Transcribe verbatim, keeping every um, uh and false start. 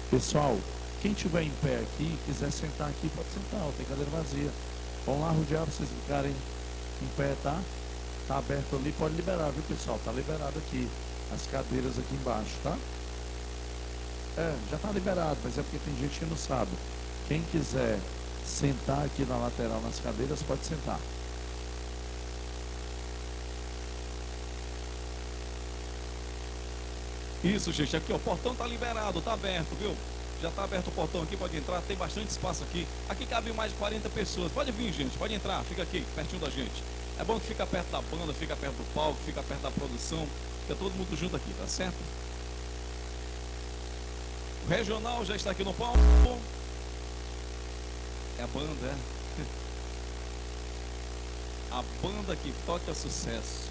Pessoal, quem tiver em pé aqui, quiser sentar aqui, pode sentar, ó, tem cadeira vazia. Vão lá rodear para vocês ficarem em pé, tá? Tá aberto ali, pode liberar, viu, pessoal? Tá liberado aqui, as cadeiras aqui embaixo, tá? É, já tá liberado, mas é porque tem gente que não sabe. Quem quiser sentar aqui na lateral nas cadeiras, pode sentar. Isso, gente, aqui ó, o portão tá liberado, tá aberto, viu? Já tá aberto o portão aqui, pode entrar, tem bastante espaço aqui. Aqui cabe mais de quarenta pessoas. Pode vir, gente, pode entrar, fica aqui, pertinho da gente. É bom que fica perto da banda, fica perto do palco, fica perto da produção, fica todo mundo junto aqui, tá certo? O regional já está aqui no palco. É a banda, é? A banda que toca sucesso.